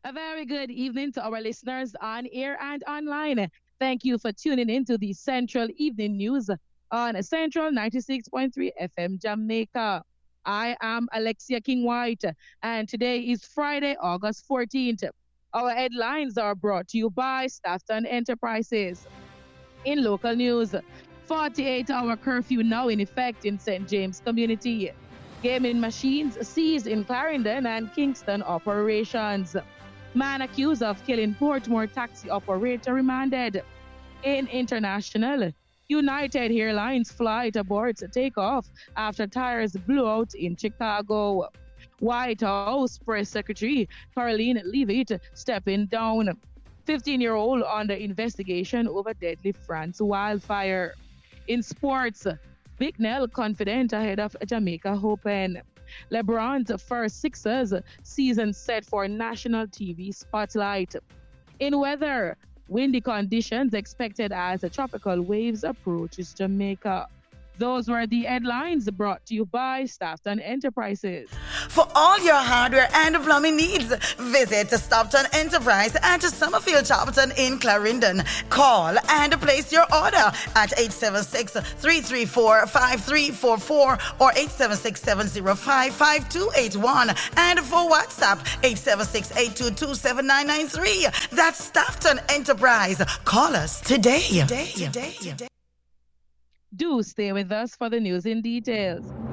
A very good evening to our listeners on air and online. Thank you for tuning in to the Central Evening News on Central 96.3 FM Jamaica. I am Alexia King White, and today is Friday, August 14th. Our headlines are brought to you by Staffton Enterprises. In local news, 48-hour curfew now in effect in St. James community. Gaming machines seized in Clarendon and Kingston operations. Man accused of killing Portmore taxi operator remanded. In international, United Airlines flight aborts takeoff after tires blew out in Chicago. White House Press Secretary Caroline Leavitt stepping down. 15-year-old under investigation over deadly France wildfire. In sports, Big Nell confident ahead of Jamaica Open. LeBron's first Sixers season set for national TV spotlight. In weather, windy conditions expected as the tropical waves approaches Jamaica. Those were the headlines brought to you by Staffton Enterprises. For all your hardware and plumbing needs, visit Stockton Enterprise at Summerfield Chopton in Clarendon. Call and place your order at 876-334-5344 or 876-705-5281. And for WhatsApp, 876-822-7993. That's Stockton Enterprise. Call us today. Do stay with us for the news in details.